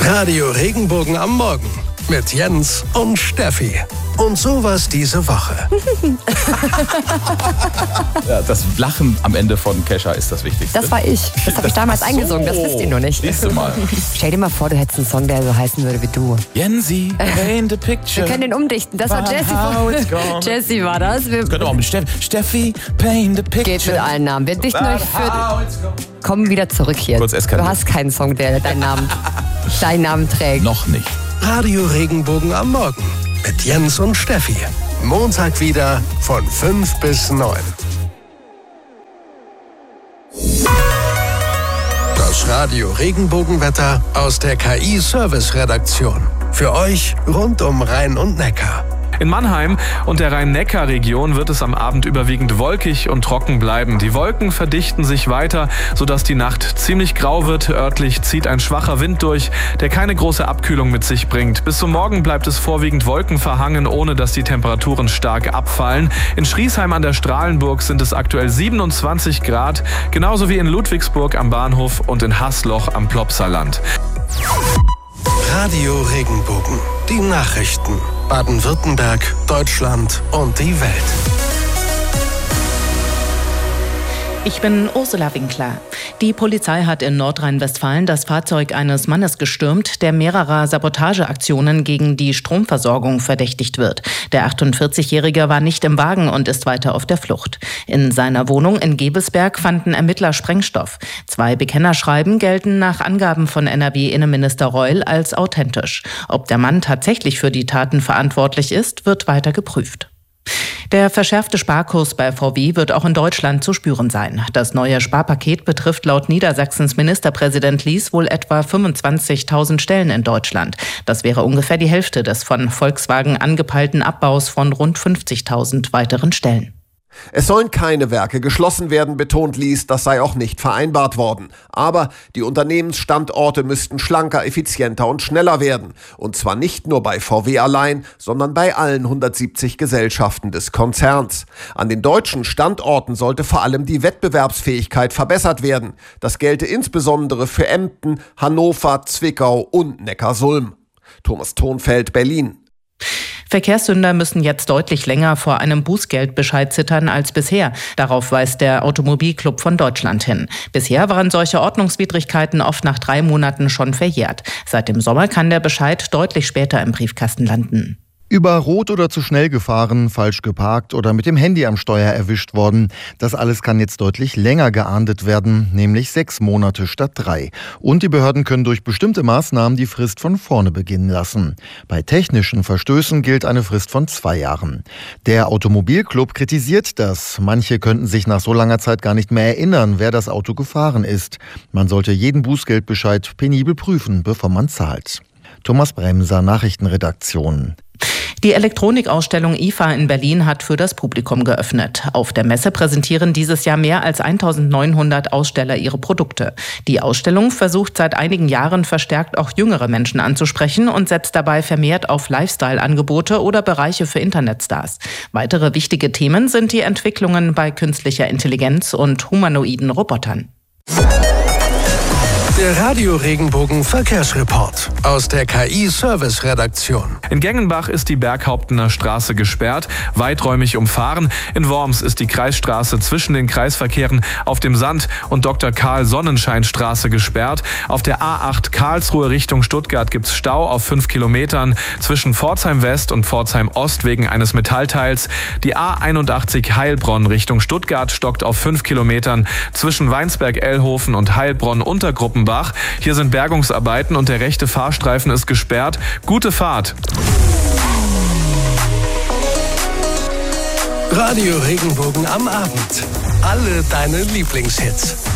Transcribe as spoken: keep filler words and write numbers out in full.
Radio Regenbogen am Morgen mit Jens und Steffi. Und sowas diese Woche. Ja, das Lachen am Ende von Kesha ist das Wichtigste. Das war ich. Das habe ich damals so eingesungen, das wisst ihr nur nicht. Siehst du mal. Stell dir mal vor, du hättest einen Song, der so heißen würde wie du. Jensi, paint the picture. Wir können den umdichten. Das war Jessie. Jessie war das. Wir das könnte auch mit Steffi. Steffi, paint the picture. Geht mit allen Namen. Wir dichten euch für... Kommen wieder zurück hier. Kurz eskaliert. Du hast keinen Song, der deinen Namen, deinen Namen trägt. Noch nicht. Radio Regenbogen am Morgen mit Jens und Steffi. Montag wieder von fünf bis neun. Das Radio Regenbogenwetter aus der K I-Service-Redaktion. Für euch rund um Rhein und Neckar. In Mannheim und der Rhein-Neckar-Region wird es am Abend überwiegend wolkig und trocken bleiben. Die Wolken verdichten sich weiter, sodass die Nacht ziemlich grau wird. Örtlich zieht ein schwacher Wind durch, der keine große Abkühlung mit sich bringt. Bis zum Morgen bleibt es vorwiegend wolkenverhangen, ohne dass die Temperaturen stark abfallen. In Schriesheim an der Strahlenburg sind es aktuell siebenundzwanzig Grad, genauso wie in Ludwigsburg am Bahnhof und in Haßloch am Plopsaland. Radio Regenbogen, die Nachrichten. Baden-Württemberg, Deutschland und die Welt. Ich bin Ursula Winkler. Die Polizei hat in Nordrhein-Westfalen das Fahrzeug eines Mannes gestürmt, der mehrerer Sabotageaktionen gegen die Stromversorgung verdächtigt wird. Der achtundvierzigjährige war nicht im Wagen und ist weiter auf der Flucht. In seiner Wohnung in Gebelsberg fanden Ermittler Sprengstoff. Zwei Bekennerschreiben gelten nach Angaben von N R W-Innenminister Reul als authentisch. Ob der Mann tatsächlich für die Taten verantwortlich ist, wird weiter geprüft. Der verschärfte Sparkurs bei V W wird auch in Deutschland zu spüren sein. Das neue Sparpaket betrifft laut Niedersachsens Ministerpräsident Lies wohl etwa fünfundzwanzigtausend Stellen in Deutschland. Das wäre ungefähr die Hälfte des von Volkswagen angepeilten Abbaus von rund fünfzigtausend weiteren Stellen. Es sollen keine Werke geschlossen werden, betont Lies, das sei auch nicht vereinbart worden. Aber die Unternehmensstandorte müssten schlanker, effizienter und schneller werden. Und zwar nicht nur bei V W allein, sondern bei allen hundertsiebzig Gesellschaften des Konzerns. An den deutschen Standorten sollte vor allem die Wettbewerbsfähigkeit verbessert werden. Das gelte insbesondere für Emden, Hannover, Zwickau und Neckarsulm. Thomas Thonfeld, Berlin. Verkehrssünder müssen jetzt deutlich länger vor einem Bußgeldbescheid zittern als bisher. Darauf weist der Automobilclub von Deutschland hin. Bisher waren solche Ordnungswidrigkeiten oft nach drei Monaten schon verjährt. Seit dem Sommer kann der Bescheid deutlich später im Briefkasten landen. Über Rot oder zu schnell gefahren, falsch geparkt oder mit dem Handy am Steuer erwischt worden. Das alles kann jetzt deutlich länger geahndet werden, nämlich sechs Monate statt drei. Und die Behörden können durch bestimmte Maßnahmen die Frist von vorne beginnen lassen. Bei technischen Verstößen gilt eine Frist von zwei Jahren. Der Automobilclub kritisiert das. Manche könnten sich nach so langer Zeit gar nicht mehr erinnern, wer das Auto gefahren ist. Man sollte jeden Bußgeldbescheid penibel prüfen, bevor man zahlt. Thomas Bremser, Nachrichtenredaktion. Die Elektronikausstellung I F A in Berlin hat für das Publikum geöffnet. Auf der Messe präsentieren dieses Jahr mehr als eintausendneunhundert Aussteller ihre Produkte. Die Ausstellung versucht seit einigen Jahren verstärkt auch jüngere Menschen anzusprechen und setzt dabei vermehrt auf Lifestyle-Angebote oder Bereiche für Internetstars. Weitere wichtige Themen sind die Entwicklungen bei künstlicher Intelligenz und humanoiden Robotern. Der Radio Regenbogen Verkehrsreport aus der K I-Service-Redaktion. In Gengenbach ist die Berghauptener Straße gesperrt, weiträumig umfahren. In Worms ist die Kreisstraße zwischen den Kreisverkehren auf dem Sand und Doktor Karl Sonnenschein Straße gesperrt. Auf der A acht Karlsruhe Richtung Stuttgart gibt's Stau auf fünf Kilometern zwischen Pforzheim West und Pforzheim Ost wegen eines Metallteils. Die A einundachtzig Heilbronn Richtung Stuttgart stockt auf fünf Kilometern zwischen Weinsberg-Ellhofen und Heilbronn-Untergruppenbach. Hier sind Bergungsarbeiten und der rechte Fahrstreifen ist gesperrt. Gute Fahrt! Radio Regenbogen am Abend. Alle deine Lieblingshits.